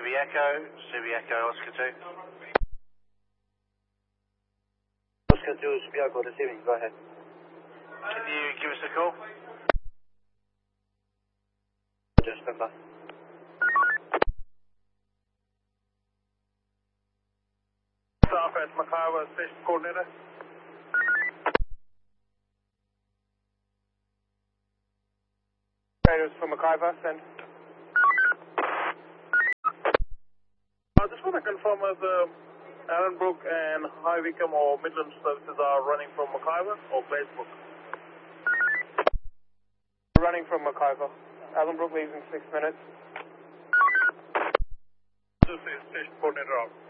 Echo, Oscar 2. Oscar 2, Subi Echo receiving, go ahead. Can you give us a call? Just stand by. Staff at McIver Station Coordinator. Raiders for McIver, send. I just want to confirm whether Allenbrook and High Wycombe or Midland services are running from McIver or Gladesbrook. Running from McIver. Allenbrook leaves in 6 minutes. This is Station Coordinator out.